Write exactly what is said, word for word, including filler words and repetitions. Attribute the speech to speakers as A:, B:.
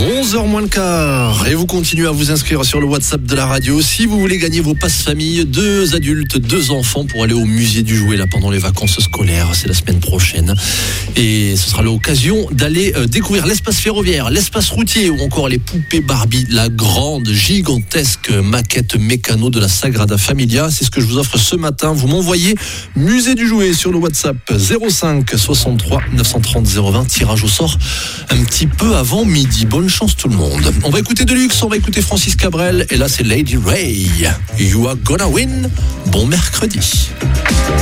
A: onze heures moins le quart et vous continuez à vous inscrire sur le WhatsApp de la radio si vous voulez gagner vos passes famille, deux adultes, deux enfants pour aller au musée du jouet là pendant les vacances scolaires, c'est la semaine prochaine et ce sera l'occasion d'aller euh, découvrir l'espace ferroviaire, l'espace routier ou encore les poupées Barbie, la grande gigantesque maquette mécano de la Sagrada Familia. C'est ce que je vous offre ce matin. Vous m'envoyez musée du jouet sur le WhatsApp zéro cinq soixante-trois neuf cent trente zéro vingt, tirage au sort un petit peu avant midi. Bonne chance tout le monde. On va écouter Deluxe, on va écouter Francis Cabrel et là c'est Lady Ray. You are gonna win. Bon mercredi.